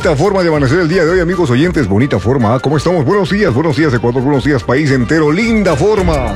bonita forma de amanecer el día de hoy, amigos oyentes. Bonita forma, ¿cómo estamos? Buenos días Ecuador, buenos días país entero, linda forma.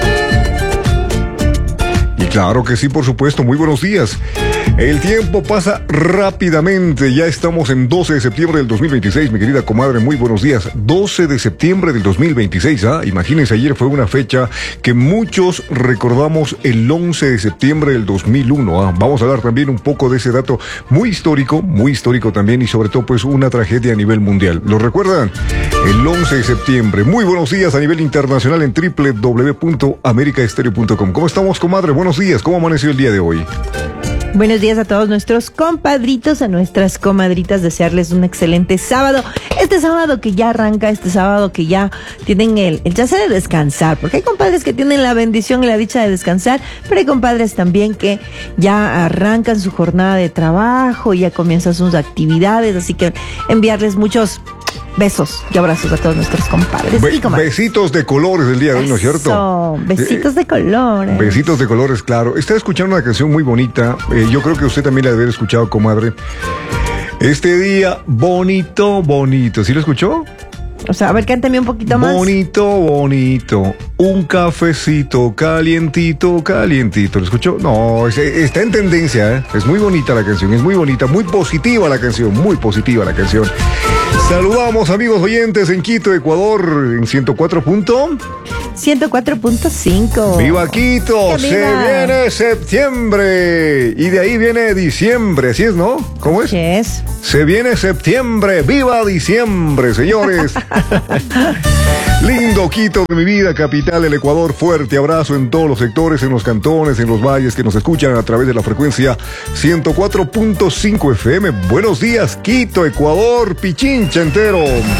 Y claro que sí, por supuesto, muy buenos días. El tiempo pasa rápidamente, ya estamos en 12 de septiembre del 2026, mi querida comadre, muy buenos días. 12 de septiembre del 2026, imagínense, ayer fue una fecha que muchos recordamos el 11 de septiembre del 2001, Vamos a hablar también un poco de ese dato muy histórico también, y sobre todo pues una tragedia a nivel mundial. ¿Lo recuerdan? El 11 de septiembre. Muy buenos días a nivel internacional en www.americaestereo.com. ¿Cómo estamos, comadre? Buenos días, ¿cómo amaneció el día de hoy? Buenos días a todos nuestros compadritos, a nuestras comadritas, desearles un excelente sábado. Este sábado que ya arranca, este sábado que ya tienen el chance de descansar, porque hay compadres que tienen la bendición y la dicha de descansar, pero hay compadres también que ya arrancan su jornada de trabajo y ya comienzan sus actividades, así que enviarles muchos besos y abrazos a todos nuestros compadres y comadres. Besitos de colores el día de hoy, ¿no es cierto? Besitos de colores. Besitos de colores, claro. Estaba escuchando una canción muy bonita. Yo creo que usted también la debe haber escuchado, comadre. Este día bonito, bonito. ¿Sí lo escuchó? O sea, a ver, cántame un poquito más. Bonito, bonito. Un cafecito calientito, calientito. ¿Lo escuchó? No, está en tendencia, Es muy bonita la canción, es muy bonita, muy positiva la canción, muy positiva la canción. Saludamos, amigos oyentes, en Quito, Ecuador, en 104.5. ¡Viva Quito! ¡Viva! Se viene septiembre y de ahí viene diciembre, así es, ¿no? ¿Cómo es? ¿Qué es? Se viene septiembre, ¡viva diciembre, señores! Lindo Quito de mi vida, capital del Ecuador. Fuerte abrazo en todos los sectores, en los cantones, en los valles que nos escuchan a través de la frecuencia 104.5 FM. Buenos días, Quito, Ecuador, Pichincha entero.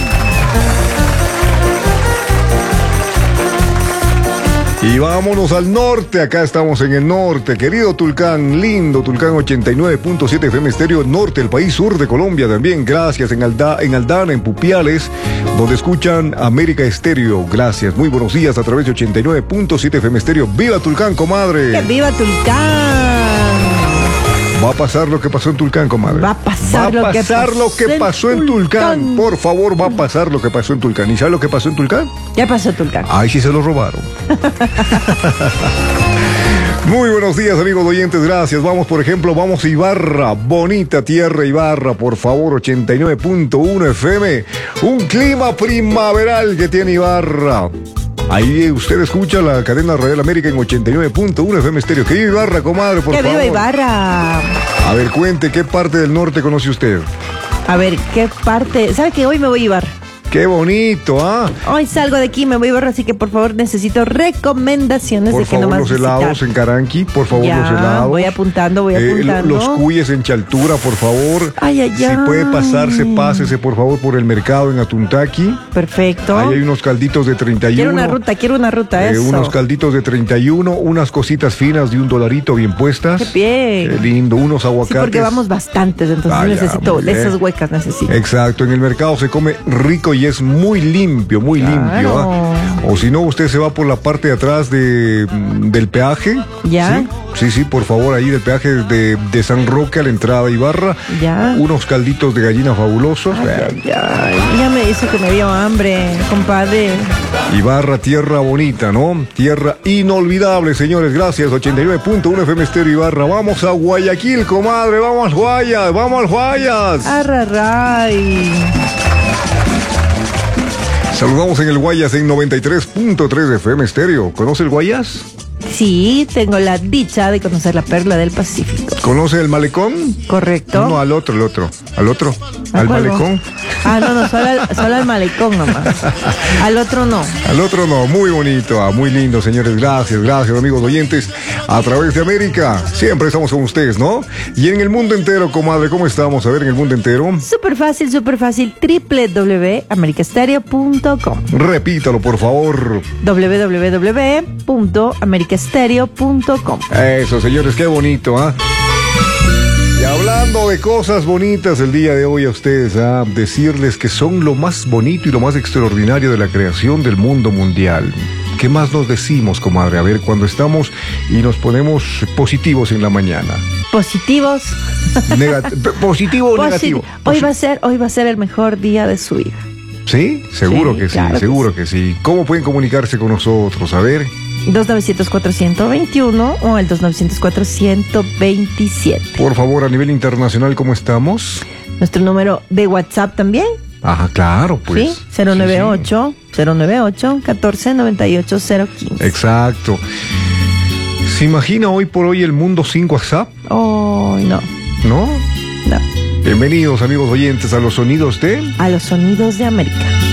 Y vámonos al norte, acá estamos en el norte, querido Tulcán, lindo Tulcán 89.7 FM Estéreo, norte del país, sur de Colombia también, gracias, en Aldana, en Pupiales, donde escuchan América Estéreo, gracias, muy buenos días a través de 89.7 FM Estéreo. ¡Viva Tulcán, comadre! ¡Que viva Tulcán! Va a pasar lo que pasó en Tulcán, comadre. Va a pasar lo que pasó en Tulcán. Por favor, va a pasar lo que pasó en Tulcán. ¿Y sabe lo que pasó en Tulcán? ¿Qué pasó en Tulcán? Ay, sí se lo robaron. Muy buenos días, amigos oyentes, gracias. Vamos a Ibarra, bonita tierra Ibarra, por favor, 89.1 FM. Un clima primaveral que tiene Ibarra. Ahí usted escucha la cadena Radial América en 89.1 FM Estéreo. ¡Que viva Ibarra, comadre, por favor! ¡Que viva Ibarra! A ver, cuente, ¿qué parte del norte conoce usted? A ver, ¿qué parte? ¿Sabe que hoy me voy a Ibarra? ¡Qué bonito, Hoy salgo de aquí, me voy a Ibarra, así que por favor necesito recomendaciones por de que favor, nomás los helados visitar. en Caranqui, por favor, ya, los helados. voy apuntando. Los cuyes en Chaltura, por favor. Ay. Si puede pasarse, pásese, por favor, por el mercado en Atuntaqui. Perfecto. Ahí hay unos calditos de 31. Quiero una ruta, eso. Unos calditos de 31, unas cositas finas de $1 bien puestas. ¡Qué bien! Qué lindo, unos aguacates. Sí, porque vamos bastantes, entonces necesito, esas huecas necesito. Exacto, en el mercado se come rico y es muy limpio. Muy limpio. O si no, usted se va por la parte de atrás del peaje. ¿Ya? Sí, por favor, ahí del peaje de San Roque a la entrada de Ibarra. ¿Ya? Unos calditos de gallina fabulosos. Ya me hizo que me dio hambre, compadre. Ibarra, tierra bonita, ¿no? Tierra inolvidable, señores. Gracias, 89.1 FM Estéreo Ibarra. Vamos a Guayaquil, comadre. Vamos al Guayas. Arraray. Saludamos en el Guayas en 93.3 FM Estéreo. ¿Conoce el Guayas? Sí, tengo la dicha de conocer la perla del Pacífico. ¿Conoce el malecón? Correcto. No, al otro. ¿Al malecón? No, solo al malecón nomás. Al otro no. Al otro no, muy bonito, muy lindo, señores. Gracias, amigos oyentes. A través de América, siempre estamos con ustedes, ¿no? Y en el mundo entero, comadre, ¿cómo estamos? A ver, en el mundo entero. Súper fácil, www.americaestereo.com. Repítalo, por favor. www.americaestereo.com. Eso, señores, qué bonito, Y hablando de cosas bonitas el día de hoy a ustedes, decirles que son lo más bonito y lo más extraordinario de la creación del mundo mundial. ¿Qué más nos decimos, comadre? A ver, cuando estamos y nos ponemos positivos en la mañana. Positivos. ¿Positivo o negativo? Hoy va a ser el mejor día de su vida. ¿Sí? Seguro Sí, que sí, claro seguro que sí. ¿Cómo pueden comunicarse con nosotros? A ver. 2900-421 o el 2900-427. Por favor, a nivel internacional, ¿cómo estamos? Nuestro número de WhatsApp también. Ajá, claro, pues. Sí, 098-1498-015. Exacto. ¿Se imagina hoy por hoy el mundo sin WhatsApp? Oh, no. ¿No? No. Bienvenidos, amigos oyentes, a los sonidos de... A los sonidos de América.